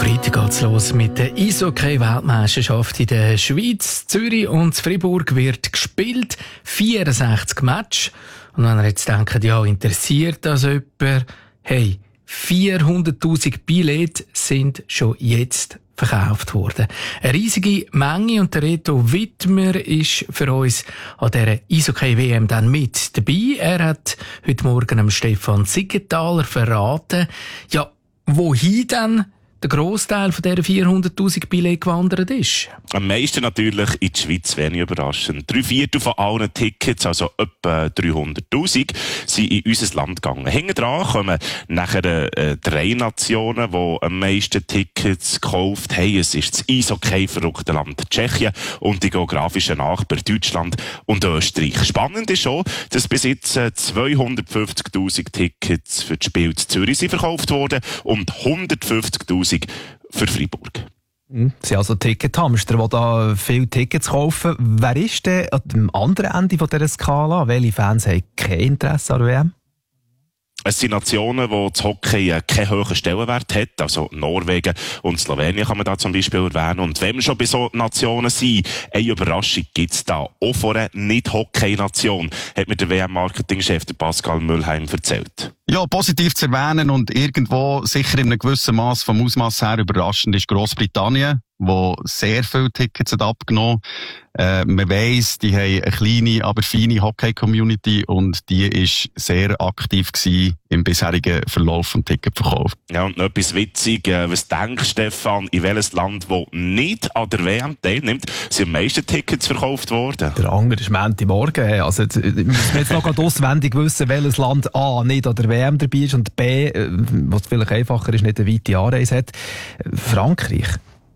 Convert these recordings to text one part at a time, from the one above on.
Freitag geht's los mit der Eishockey-Weltmeisterschaft in der Schweiz. Zürich und Fribourg wird gespielt. 64 Matches. Und wenn ihr jetzt denkt, ja, interessiert das jemand? Hey, 400'000 Billette sind schon jetzt verkauft worden. Eine riesige Menge, und der Reto Wittmer ist für uns an dieser Eishockey-WM dann mit dabei. Er hat heute Morgen dem Stefan Siegenthaler verraten, ja, wohin denn der Grossteil von dieser 400'000 Billette gewandert ist. Am meisten natürlich in die Schweiz, wenig überraschend. 3/4 von allen Tickets, also etwa 300'000, sind in unser Land gegangen. Hinten dran kommen nachher 3 Nationen, die am meisten Tickets gekauft haben. Es ist das Eishockey-verrückte Land Tschechien und die geografischen Nachbarn Deutschland und Österreich. Spannend ist schon, dass bis jetzt 250'000 Tickets für das Spiel zu Zürich sind verkauft wurden und 150'000 für Fribourg. Sie sind also Tickethamster, die da viele Tickets kaufen. Wer ist denn an dem anderen Ende dieser Skala? Welche Fans haben kein Interesse an der WM? Es sind Nationen, wo das Hockey keinen hohen Stellenwert hat. Also Norwegen und Slowenien kann man da zum Beispiel erwähnen. Und wenn wir schon bei so Nationen sind, eine Überraschung gibt's da. Auch von einer Nicht-Hockey-Nation, hat mir der WM-Marketing-Chef Pascal Müllheim erzählt. Ja, positiv zu erwähnen und irgendwo sicher in einem gewissen Maß vom Ausmaß her überraschend ist Grossbritannien, wo sehr viele Tickets hat abgenommen. Man weiss, die haben eine kleine, aber feine Hockey-Community und die ist sehr aktiv gewesen im bisherigen Verlauf vom Ticketverkauf. Ja, und noch etwas witzig. Was denkst du, Stefan, in welches Land, das nicht an der WM teilnimmt, sind am meisten Tickets verkauft worden? Der andere ist Montagmorgen. Also, müssen wir jetzt noch auswendig wissen, welches Land A nicht an der WM dabei ist und B, was vielleicht einfacher ist, nicht eine weite Anreise hat. Frankreich.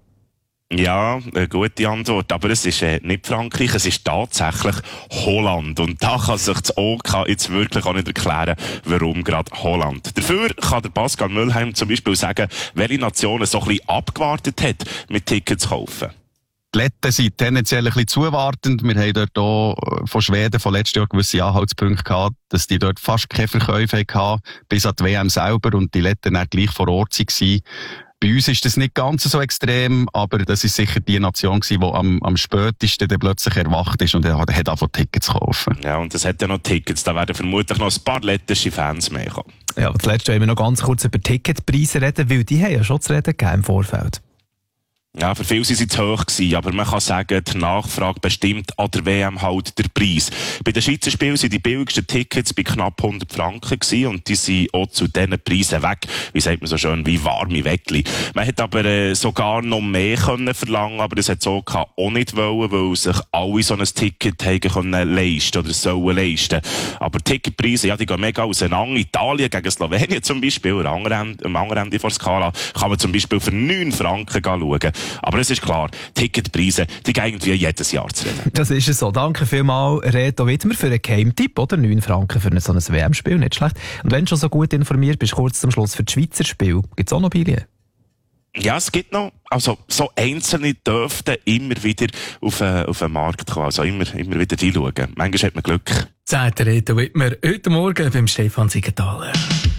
Ja, eine gute Antwort. Aber es ist nicht Frankreich, es ist tatsächlich Holland. Und da kann sich das OK jetzt wirklich auch nicht erklären, warum gerade Holland. Dafür kann der Pascal Müllheim zum Beispiel sagen, welche Nation so ein bisschen abgewartet hat, mit Tickets zu kaufen. Die Letten sind tendenziell ein bisschen zuwartend. Wir haben dort auch von Schweden von letztes Jahr gewisse Anhaltspunkte gehabt, dass die dort fast keine Verkäufe hatten, bis an die WM selber und die Letten dann gleich vor Ort waren. Bei uns ist das nicht ganz so extrem, aber das ist sicher die Nation gewesen, die am spätesten dann plötzlich erwacht ist und hat angefangen Tickets zu kaufen. Ja, und es hat ja noch Tickets, da werden vermutlich noch ein paar lettische Fans mehr kommen. Ja, aber zuletzt wollen wir noch ganz kurz über Ticketpreise reden, weil die haben ja schon zu reden gegeben im Vorfeld. Ja, für viele waren sie zu hoch gewesen, aber man kann sagen, die Nachfrage bestimmt an der WM halt der Preis. Bei den Schweizer Spielen sind die billigsten Tickets bei knapp 100 Franken gewesen und die sind auch zu diesen Preisen weg. Wie sagt man so schön, wie warme Weckli. Man hätte aber sogar noch mehr können verlangen, aber das hat so auch nicht wollen, weil sich alle so ein Ticket haben können leisten oder sollen leisten. Aber Ticketpreise, ja, die gehen mega auseinander. Italien gegen Slowenien zum Beispiel, am anderen Ende der Skala, kann man zum Beispiel für 9 Franken schauen. Aber es ist klar, Ticketpreise, die gehen irgendwie jedes Jahr zu reden. Das ist es so. Danke vielmals, Reto Wittmer, für einen Geheimtipp, oder? 9 Franken für so ein WM-Spiel, nicht schlecht. Und wenn du schon so gut informiert bist, kurz zum Schluss für das Schweizer Spiel, gibt es auch noch Billionen? Ja, es gibt noch, also so Einzelne dürften immer wieder auf den Markt kommen, also immer wieder reinschauen. Manchmal hat man Glück. Sagt der Reto Wittmer heute Morgen beim Stefan Siegenthaler.